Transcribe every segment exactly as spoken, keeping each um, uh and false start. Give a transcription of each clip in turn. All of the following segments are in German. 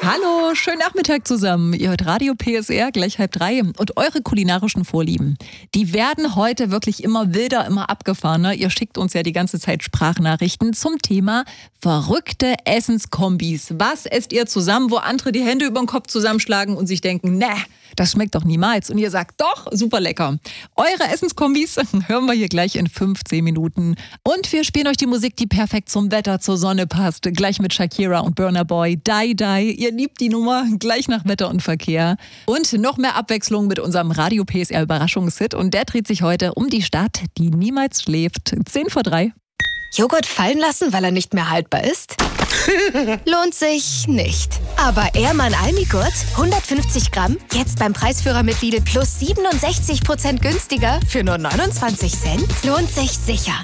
Hallo, schönen Nachmittag zusammen. Ihr hört Radio P S R, gleich halb drei. Und eure kulinarischen Vorlieben, die werden heute wirklich immer wilder, immer abgefahrener. Ihr schickt uns ja die ganze Zeit Sprachnachrichten zum Thema verrückte Essenskombis. Was esst ihr zusammen, wo andere die Hände über den Kopf zusammenschlagen und sich denken, ne, das schmeckt doch niemals. Und ihr sagt, doch, super lecker. Eure Essenskombis hören wir hier gleich in fünfzehn Minuten. Und wir spielen euch die Musik, die perfekt zum Wetter, zur Sonne passt. Gleich mit Shakira und Burna Boy. Die, die. Ihr liebt die Nummer, gleich nach Wetter und Verkehr. Und noch mehr Abwechslung mit unserem Radio P S R Überraschungshit. Und der dreht sich heute um die Stadt, die niemals schläft. zehn vor drei. Joghurt fallen lassen, weil er nicht mehr haltbar ist? Lohnt sich nicht. Aber Ehrmann Almigurt, hundertfünfzig Gramm, jetzt beim Preisführer mit Lidl plus siebenundsechzig Prozent günstiger für nur neunundzwanzig Cent? Lohnt sich sicher.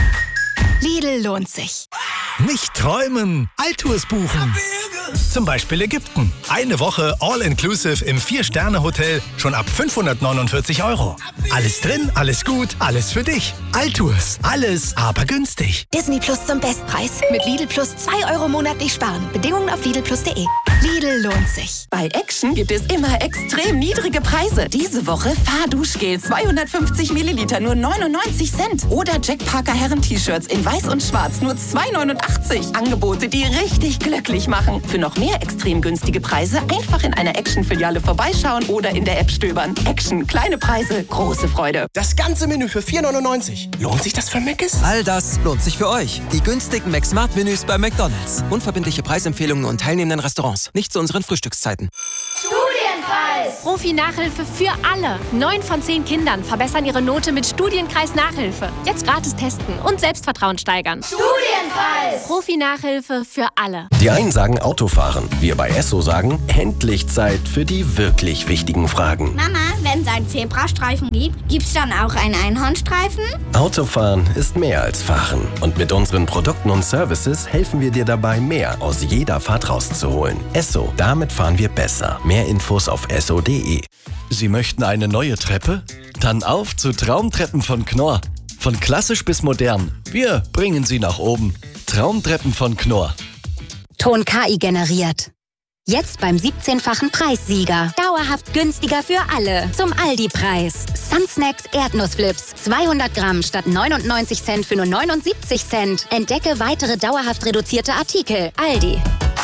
Lidl lohnt sich. Nicht träumen, Altours buchen. Zum Beispiel Ägypten. Eine Woche All-Inclusive im vier-Sterne-Hotel schon ab fünfhundertneunundvierzig Euro. Alles drin, alles gut, alles für dich. Altours, alles, aber günstig. Disney Plus zum Bestpreis. Mit Lidl Plus zwei Euro monatlich sparen. Bedingungen auf lidl plus punkt de. Lidl lohnt sich. Bei Action gibt es immer extrem niedrige Preise. Diese Woche Fahrduschgel zweihundertfünfzig Milliliter nur neunundneunzig Cent. Oder Jack Parker Herren-T-Shirts in weiß und schwarz nur zwei neunundachtzig. Angebote, die richtig glücklich machen. Für noch mehr extrem günstige Preise einfach in einer Action-Filiale vorbeischauen oder in der App stöbern. Action, kleine Preise, große Freude. Das ganze Menü für vier neunundneunzig. Lohnt sich das für Mc's? All das lohnt sich für euch. Die günstigen McSmart-Menüs bei McDonald's. Unverbindliche Preisempfehlungen und teilnehmenden Restaurants. Nicht zu unseren Frühstückszeiten. Studienkreis! Profi-Nachhilfe für alle. Neun von zehn Kindern verbessern ihre Note mit Studienkreis-Nachhilfe. Jetzt gratis testen und Selbstvertrauen steigern. Studienkreis! Profi-Nachhilfe für alle. Die einen sagen Autofahren. Wir bei Esso sagen, endlich Zeit für die wirklich wichtigen Fragen. Mama, wenn es einen Zebrastreifen gibt, gibt's dann auch einen Einhornstreifen? Autofahren ist mehr als Fahren. Und mit unseren Produkten und Services helfen wir dir dabei, mehr aus jeder Fahrt rauszuholen. Esso, damit fahren wir besser. Mehr Infos auf esso punkt de. Sie möchten eine neue Treppe? Dann auf zu Traumtreppen von Knorr. Von klassisch bis modern. Wir bringen Sie nach oben. Traumtreppen von Knorr. Ton K I generiert. Jetzt beim siebzehnfachen Preissieger. Dauerhaft günstiger für alle. Zum Aldi-Preis. Sunsnacks Erdnussflips. zweihundert Gramm statt neunundneunzig Cent für nur neunundsiebzig Cent. Entdecke weitere dauerhaft reduzierte Artikel. Aldi.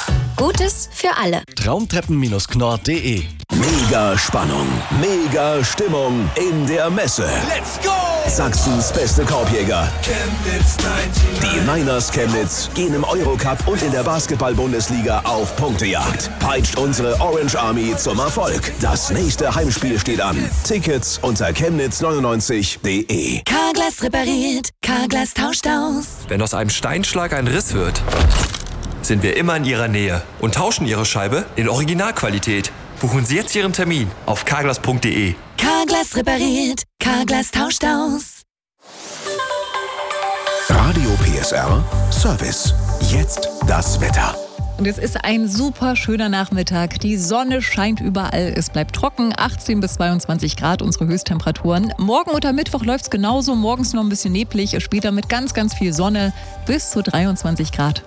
Gutes für alle. Traumtreppen Knorr punkt de. Mega Spannung, mega Stimmung in der Messe. Let's go! Sachsens beste Korbjäger. Chemnitz neunzig. Die Niners Chemnitz gehen im Eurocup und in der Basketball-Bundesliga auf Punktejagd. Peitscht unsere Orange Army zum Erfolg. Das nächste Heimspiel steht an. Tickets unter chemnitz neunundneunzig punkt de. Carglass repariert, Carglass tauscht aus. Wenn aus einem Steinschlag ein Riss wird, sind wir immer in Ihrer Nähe und tauschen Ihre Scheibe in Originalqualität. Buchen Sie jetzt Ihren Termin auf carglass punkt de. Carglass repariert, Carglass tauscht aus. Radio P S R Service. Jetzt das Wetter. Und es ist ein super schöner Nachmittag. Die Sonne scheint überall. Es bleibt trocken. achtzehn bis zweiundzwanzig Grad unsere Höchsttemperaturen. Morgen oder Mittwoch läuft es genauso. Morgens noch ein bisschen neblig. Später mit ganz, ganz viel Sonne bis zu dreiundzwanzig Grad.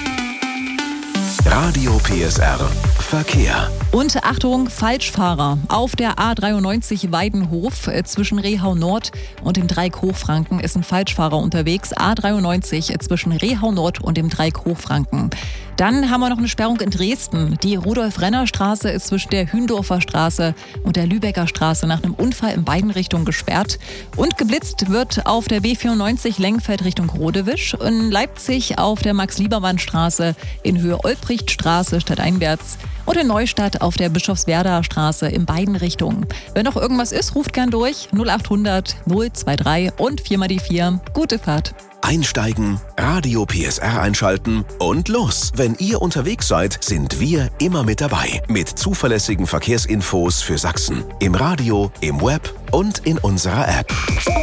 Radio P S R Verkehr. Und Achtung, Falschfahrer. Auf der A dreiundneunzig Weidenhof äh, zwischen Rehau Nord und dem Dreieck Hochfranken ist ein Falschfahrer unterwegs. A dreiundneunzig äh, zwischen Rehau Nord und dem Dreieck Hochfranken. Dann haben wir noch eine Sperrung in Dresden. Die Rudolf-Renner-Straße ist zwischen der Hündorfer Straße und der Lübecker Straße nach einem Unfall in beiden Richtungen gesperrt. Und geblitzt wird auf der B vierundneunzig Lengfeld Richtung Rodewisch. In Leipzig auf der Max-Liebermann-Straße in Höhe Olbrichtstraße stadteinwärts. Und in Neustadt auf der Bischofswerder Straße in beiden Richtungen. Wenn noch irgendwas ist, ruft gern durch null achthundert null dreiundzwanzig und vier mal die vier. Gute Fahrt. Einsteigen, Radio P S R einschalten und los. Wenn ihr unterwegs seid, sind wir immer mit dabei. Mit zuverlässigen Verkehrsinfos für Sachsen. Im Radio, im Web und in unserer App.